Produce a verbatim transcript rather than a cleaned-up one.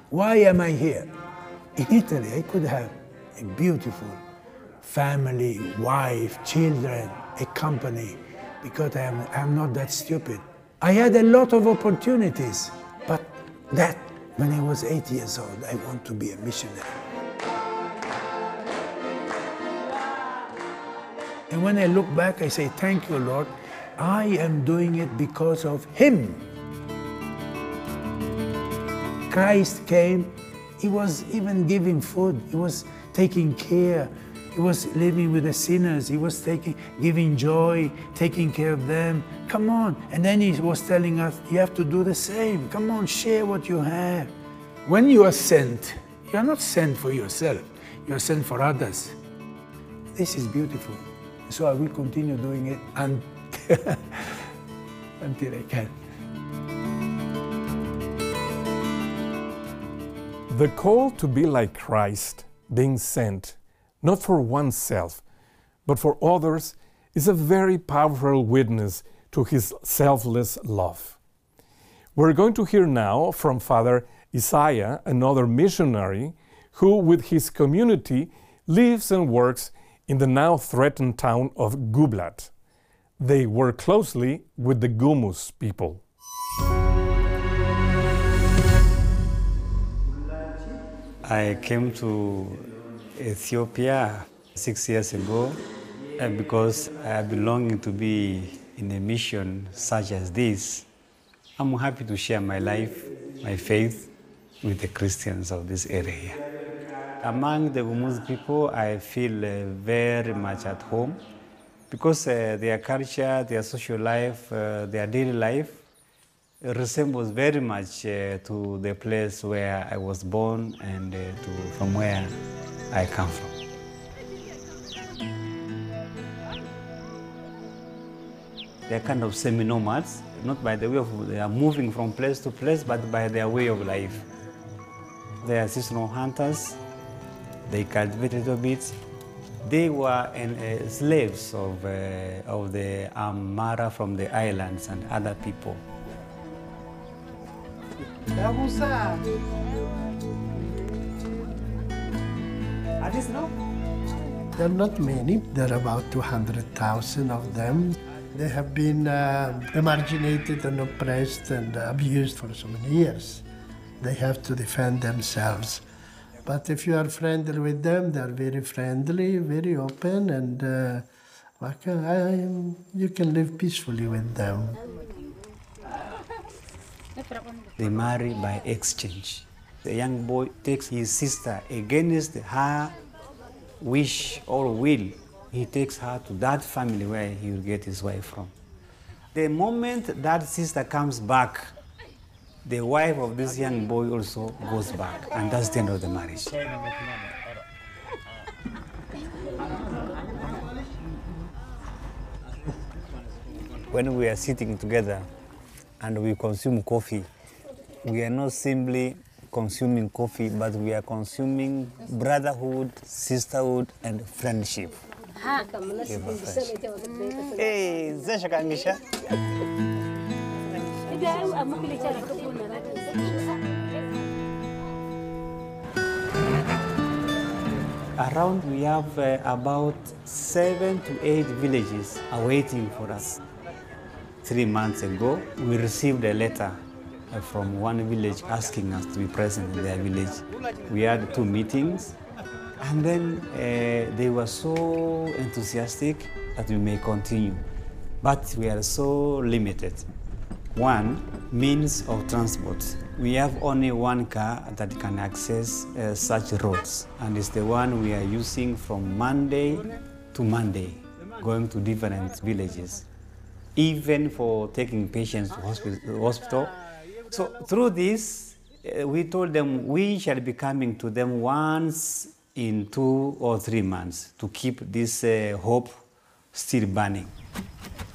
Why am I here? In Italy, I could have a beautiful family, wife, children, a company, because I am, I'm not that stupid. I had a lot of opportunities, but that, when I was eight years old, I want to be a missionary. And when I look back, I say, thank you, Lord. I am doing it because of Him. Christ came, He was even giving food, He was taking care, He was living with the sinners, He was taking, giving joy, taking care of them. Come on. And then He was telling us, you have to do the same. Come on, share what you have. When you are sent, you are not sent for yourself, you are sent for others. This is beautiful. So I will continue doing it until, until I can. The call to be like Christ, being sent, not for oneself, but for others, is a very powerful witness to His selfless love. We're going to hear now from Father Isaiah, another missionary, who with his community lives and works in the now threatened town of Gublat. They work closely with the Gumus people. I came to Ethiopia six years ago because I belong to be in a mission such as this. I'm happy to share my life, my faith with the Christians of this area. Among the Gumus people, I feel uh, very much at home because uh, their culture, their social life, uh, their daily life resembles very much uh, to the place where I was born and uh, to, from where I come from. They're kind of semi-nomads, not by the way of they are moving from place to place, but by their way of life. They are seasonal hunters. They cultivate a little bit. They were uh, slaves of, uh, of the Amara from the islands and other people. There are not many. There are about two hundred thousand of them. They have been uh, marginated and oppressed and abused for so many years. They have to defend themselves. But if you are friendly with them, they are very friendly, very open, and uh, like, uh, I, you can live peacefully with them. They marry by exchange. The young boy takes his sister against her wish or will. He takes her to that family where he will get his wife from. The moment that sister comes back, the wife of this young boy also goes back, and that's the end of the marriage. When we are sitting together and we consume coffee, we are not simply consuming coffee, but we are consuming brotherhood, sisterhood, and friendship. Hey, around we have uh, about seven to eight villages awaiting for us. Three months ago, we received a letter uh, from one village asking us to be present in their village. We had two meetings, and then uh, they were so enthusiastic that we may continue. But we are so limited. One, means of transport. We have only one car that can access uh, such roads, and it's the one we are using from Monday to Monday, going to different villages, even for taking patients to hospital. hospital. So through this, uh, we told them we shall be coming to them once in two or three months to keep this uh, hope still burning.